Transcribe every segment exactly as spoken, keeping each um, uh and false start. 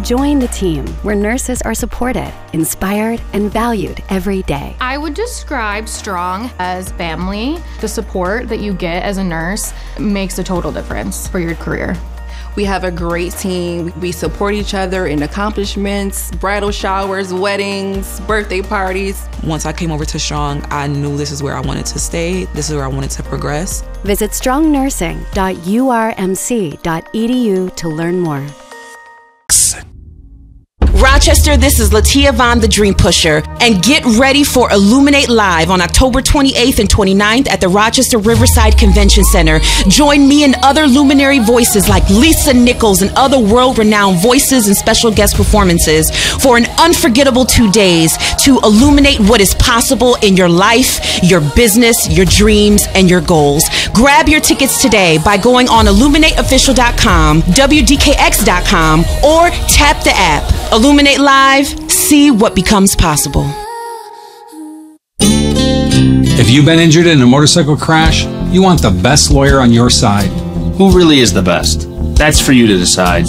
Join the team where nurses are supported, inspired, and valued every day. I would describe Strong as family. The support that you get as a nurse makes a total difference for your career. We have a great team. We support each other in accomplishments, bridal showers, weddings, birthday parties. Once I came over to Strong, I knew this is where I wanted to stay. This is where I wanted to progress. Visit strong nursing dot u r m c dot e d u to learn more. Rochester, this is Latia Vaughn, the Dream Pusher, and get ready for Illuminate Live on October twenty-eighth and twenty-ninth at the Rochester Riverside Convention Center. Join me and other luminary voices like Lisa Nichols and other world-renowned voices and special guest performances for an unforgettable two days to illuminate what is possible in your life, your business, your dreams, and your goals. Grab your tickets today by going on illuminate official dot com, w d k x dot com, or tap the app. Illuminate Live, see what becomes possible. If you've been injured in a motorcycle crash, you want the best lawyer on your side. Who really is the best? That's for you to decide.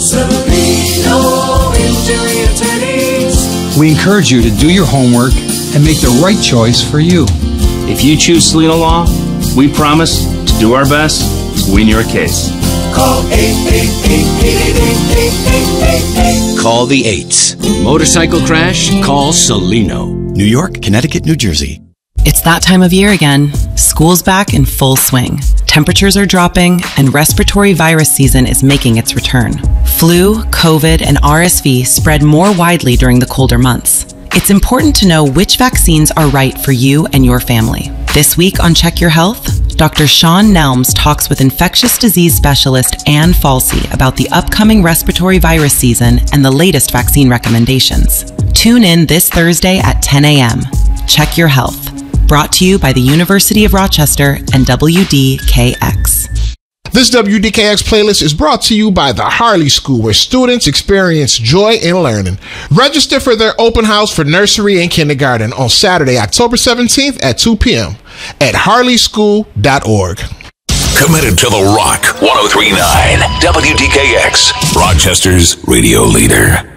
We encourage you to do your homework and make the right choice for you. If you choose Salino Law, we promise to do our best to win your case. Call eight eight eight, eight eight eight, eight eight eight. Call the eights. Motorcycle crash? Call Salino. New York, Connecticut, New Jersey. It's that time of year again. School's back in full swing. Temperatures are dropping, and respiratory virus season is making its return. Flu, COVID, and R S V spread more widely during the colder months. It's important to know which vaccines are right for you and your family. This week on Check Your Health, Doctor Sean Nelms talks with infectious disease specialist Ann Falsey about the upcoming respiratory virus season and the latest vaccine recommendations. Tune in this Thursday at ten a m Check Your Health, brought to you by the University of Rochester and W D K X. This W D K X playlist is brought to you by the Harley School, where students experience joy in learning. Register for their open house for nursery and kindergarten on Saturday, October seventeenth at two p m at harley school dot org. Committed to the Rock, one oh three point nine W D K X, Rochester's radio leader.